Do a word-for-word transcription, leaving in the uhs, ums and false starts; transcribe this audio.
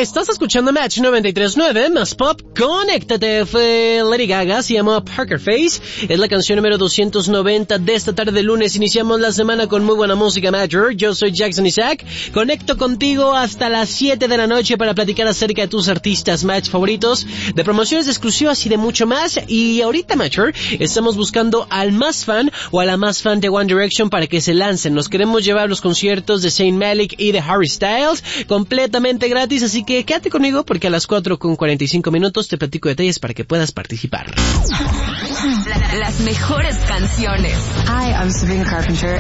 Estás escuchando Match noventa y tres punto nueve, más pop, conéctate. Fue Lady Gaga, se llama Poker Face. Es la canción número doscientos noventa de esta tarde de lunes. Iniciamos la semana con muy buena música, Matcher. Yo soy Jackson Isaac. Conecto contigo hasta las siete de la noche para platicar acerca de tus artistas Match favoritos, de promociones exclusivas y de mucho más. Y ahorita, Matcher, estamos buscando al más fan o a la más fan de One Direction para que se lancen. Nos queremos llevar los conciertos de Zayn Malik y de Harry Styles completamente gratis, así que quédate conmigo porque a las cuatro con cuarenta y cinco minutos te platico detalles para que puedas participar. La, las mejores canciones. Hi, I'm Sabrina Carpenter